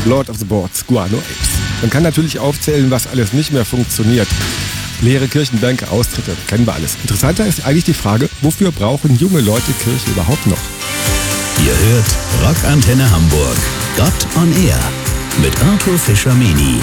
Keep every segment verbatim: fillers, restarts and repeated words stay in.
Lord of the Boards, Guano Apes. Man kann natürlich aufzählen, was alles nicht mehr funktioniert. Leere Kirchenbänke, Austritte, kennen wir alles. Interessanter ist eigentlich die Frage, wofür brauchen junge Leute Kirche überhaupt noch? Ihr hört Rockantenne Hamburg, Gott on Air mit Arthur Fischer-Meni.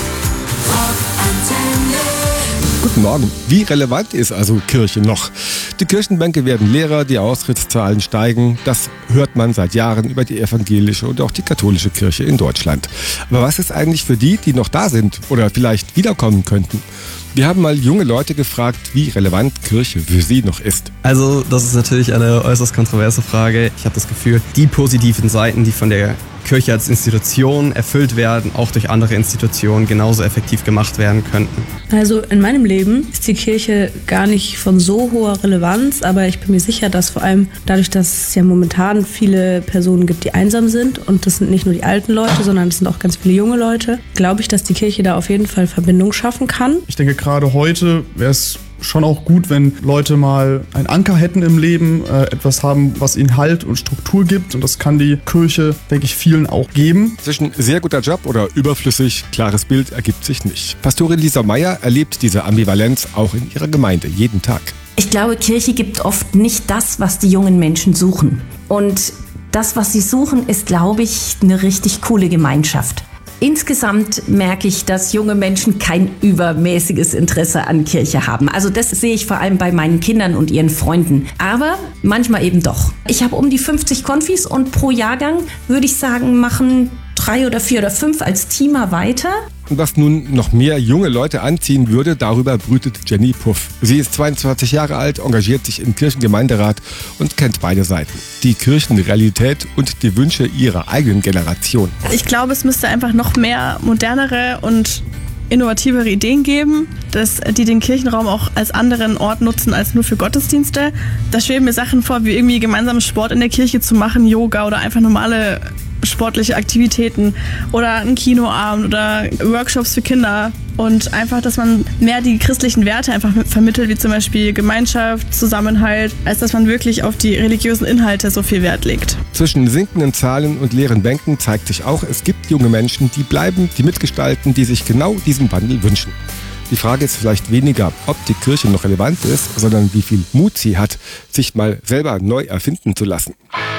Guten Morgen. Wie relevant ist also Kirche noch? Die Kirchenbänke werden leerer, die Austrittszahlen steigen. Das hört man seit Jahren über die evangelische und auch die katholische Kirche in Deutschland. Aber was ist eigentlich für die, die noch da sind oder vielleicht wiederkommen könnten? Wir haben mal junge Leute gefragt, wie relevant Kirche für sie noch ist. Also das ist natürlich eine äußerst kontroverse Frage. Ich habe das Gefühl, die positiven Seiten, die von der Kirche als Institution erfüllt werden, auch durch andere Institutionen genauso effektiv gemacht werden könnten. Also in meinem Leben ist die Kirche gar nicht von so hoher Relevanz, aber ich bin mir sicher, dass vor allem dadurch, dass es ja momentan viele Personen gibt, die einsam sind, und das sind nicht nur die alten Leute, sondern es sind auch ganz viele junge Leute, glaube ich, dass die Kirche da auf jeden Fall Verbindung schaffen kann. Ich denke, gerade heute wäre es schon auch gut, wenn Leute mal einen Anker hätten im Leben, äh, etwas haben, was ihnen Halt und Struktur gibt. Und das kann die Kirche, denke ich, vielen auch geben. Zwischen sehr guter Job oder überflüssig, klares Bild ergibt sich nicht. Pastorin Lisa Meyer erlebt diese Ambivalenz auch in ihrer Gemeinde jeden Tag. Ich glaube, Kirche gibt oft nicht das, was die jungen Menschen suchen. Und das, was sie suchen, ist, glaube ich, eine richtig coole Gemeinschaft. Insgesamt merke ich, dass junge Menschen kein übermäßiges Interesse an Kirche haben. Also das sehe ich vor allem bei meinen Kindern und ihren Freunden. Aber manchmal eben doch. Ich habe um die fünfzig Konfis und pro Jahrgang, würde ich sagen, machen drei oder vier oder fünf als Teamer weiter. Und was nun noch mehr junge Leute anziehen würde, darüber brütet Jenny Puff. Sie ist zweiundzwanzig Jahre alt, engagiert sich im Kirchengemeinderat und kennt beide Seiten. Die Kirchenrealität und die Wünsche ihrer eigenen Generation. Ich glaube, es müsste einfach noch mehr modernere und innovativere Ideen geben, dass die den Kirchenraum auch als anderen Ort nutzen als nur für Gottesdienste. Da schweben mir Sachen vor, wie irgendwie gemeinsamen Sport in der Kirche zu machen, Yoga oder einfach normale sportliche Aktivitäten oder einen Kinoabend oder Workshops für Kinder und einfach, dass man mehr die christlichen Werte einfach vermittelt, wie zum Beispiel Gemeinschaft, Zusammenhalt, als dass man wirklich auf die religiösen Inhalte so viel Wert legt. Zwischen sinkenden Zahlen und leeren Bänken zeigt sich auch, es gibt junge Menschen, die bleiben, die mitgestalten, die sich genau diesen Wandel wünschen. Die Frage ist vielleicht weniger, ob die Kirche noch relevant ist, sondern wie viel Mut sie hat, sich mal selber neu erfinden zu lassen.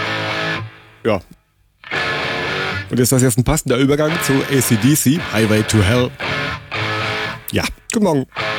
Ja. Und ist das jetzt ein passender Übergang zu A C D C, Highway to Hell? Ja, guten Morgen.